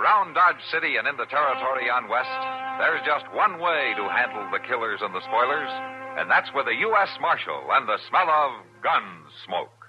around Dodge City and into territory on west, there's just one way to handle the killers and the spoilers, and that's with a U.S. Marshal and the smell of gun smoke.